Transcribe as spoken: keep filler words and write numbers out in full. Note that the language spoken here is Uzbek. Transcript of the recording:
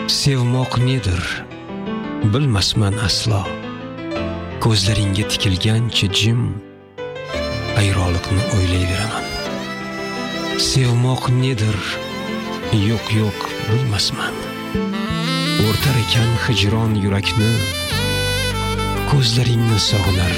Sevmoq nedir bilmasman aslo. Ko'zlaringga tikilgancha jim ayroliqni o'ylayveraman. Sevmoq nedir yo'q yo'q bilmasman. O'rtar ekan hijron yurakni, ko'zlaringni sog'inar